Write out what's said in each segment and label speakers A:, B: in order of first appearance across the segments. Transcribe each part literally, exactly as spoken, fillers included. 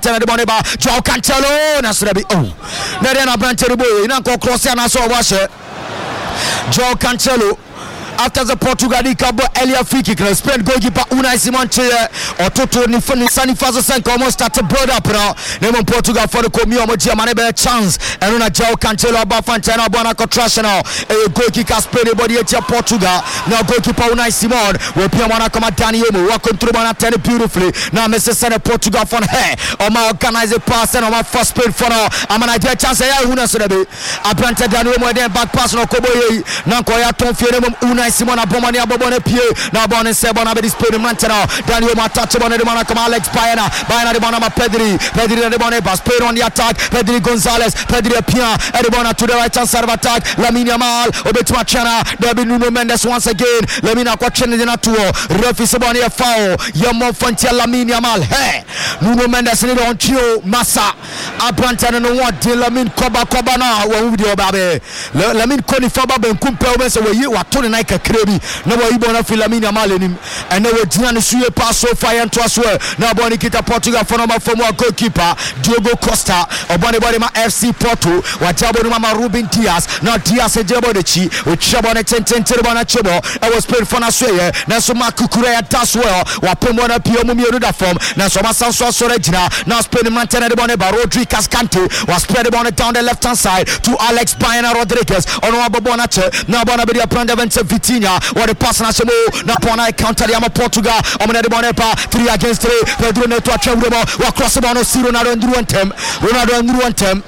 A: the money ba Joao Cancelo na srabi oh na dia na branch the boy na ko cross ya na so wa she Joao Cancelo after the Portugal Cabo Elia free kick Spain goalkeeper Unai Simon Cheye Ototo ni fani sani fazo senka almost started build up now nemo Portugal for the komi omoji amane be chance and una Joao Cancelo aba fanchana bona ko trash now e goalkeeper Spain body e Portugal now goalkeeper Unai Simon we pia mwana kama Dani Olmo wa control bana turn beautifully now Messi send Portugal for hey o ma organize pass and o ma first Spain for now amana get chance ya huna so be abrante Dani Olmo den back pass no kobo yi na ko ya ton fie nemo Unai Simon abomani abobone pie na bone se bona be display mantana Daniel Matache bone de mana kama Alex Baena Baena de bona ma Pedri Pedri de bona pass play on the attack Pedri Gonzalez Pedri Pia de bona to the right hand side of attack Lamine Yamal obetima chana there be Nuno Mendes once again Lamine kwa chene de na tuo refi se bona foul Yamo Fontia Lamine Yamal hey Nuno Mendes ni don chio massa abrante no want Lamine koba koba na wa video babe Lamine koni faba ben kumpe o se we yi wa to na krebi na wa ibo na Lamine Yamal enim and we dina ne suye pass so fire to as well na boni kita Portugal for number four goalkeeper Diogo Costa obone body ma F C Porto wa jabo ma Ruben Dias na Dias e jabo de chi o chabo ne tenten tere na chebo e was Spain for na suye na so ma Kukurea as well wa pemo na pio mu miru da form na so ma sanso so regina na Spain maintain the bone ba Rodri Cascante was spread the bone down the left hand side to Alex Baena Rodriguez on wa bona che na bona be dia prende vente Vitinha what the pass na semo na pona counter ya Portugal omene de bone pa three against three Pedro Neto atchawremo wa cross ball no Ciro Ronaldo ndru antem Ronaldo ndru antem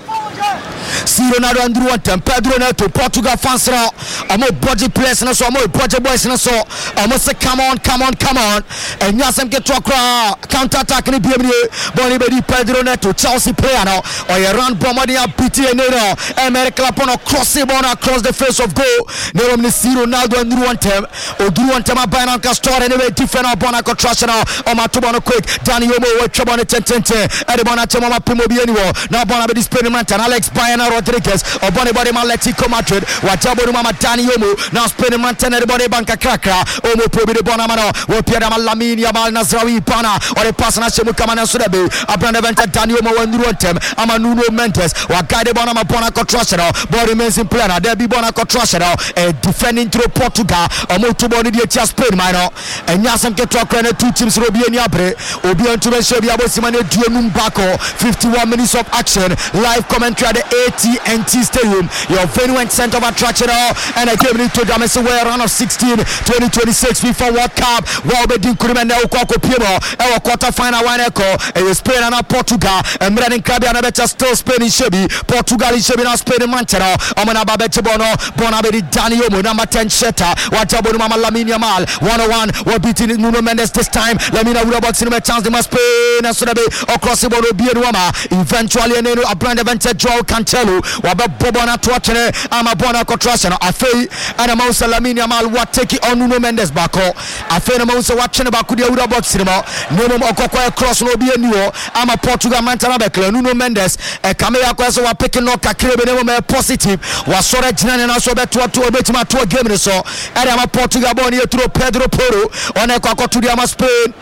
A: Ciro Ronaldo ndru antem Pedro Neto Portugal fans now amo body players na so amo body boys na so amo say come on come on come on and yasem get to akra counter attack ni biemie boni be di Pedro Neto Chelsea player now or you run bomadi a pity and no America upon a cross ball across the face of goal no ni Ciro Ronaldo ndru antem odru antem abana ka store anyway different upon a trash now o ma to bono quick Dani Olmo we chabo ne tentente e de bona chamo ma pimo bi aniwo na bona be experiment and Alex Baena Rodriguez o bona body ma Atletico Madrid wa chabo ma Dani Olmo na experiment and de bona banka krakra o mo probi de bona ma no we pia da Lamine Yamal Nazraoui Pana o de pass na chemu kama na so de be abranda venta Dani Olmo we ndru antem ama Nuno Mendes wa guide bona ma bona ko trash now body remains in play na there be bona ko trash now e defending through Portugal o mo to body de tia Spain minor and yasem ke to akra na two teams robi eni abre obi antu be shebi abosima na duonum bako fifty-one minutes of action live commentary at the A T and T Stadium your venue and center of attraction and a game to Damese where round of sixteen twenty twenty-six FIFA World Cup wa be din kurime na ukoko piemo e wa quarter final one echo e Spain and Portugal e mrani krabia na becha still Spain shebi Portugal shebi na Spain mantero omana babete bono bona be Dani Olmo number ten sheta wa jabo mama Lamine Yamal one oh one we beating Nuno Mendes this time Lamine Awura box in a chance they must pay na so be across the board be wama eventually and a brand event Joao Cancelo wa be bobo na to atene ama bona contraction afei and Moussa Lamine Yamal what take on Nuno Mendes bako afei na Moussa watching back the Awura box in mo no mo okoko cross no be aniwo ama Portugal mantana be clear Nuno Mendes e kamera kwa so wa picking no kakre be no positive wa sore jinane na so be to to betima to game so and ama Portugal boni through Pedro Porro on e kwa to the Spain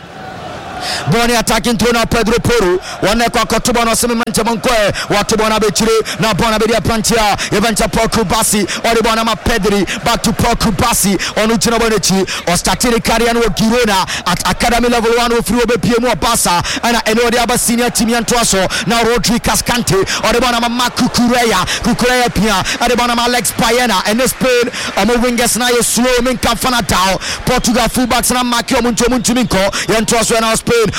A: Boni attacking through now Pedro Porro one kwa kotubo no semi manche monkoe watu bona bechire na bona be dia plantia eventa Paul Bassi or the bona ma Pedri back to Paul Bassi on uchina bonechi or starting career no Girona at academy level one of free obepie mu Barca and any other aba senior team yantoaso now Rodri Cascante or the bona ma Kukurea Kukurea pia and the bona ma Alex Baena and Spain amo wingers na ye slow men kan fana down Portugal fullbacks na Marquinhos Muncho Muncho minko yantoaso na Spain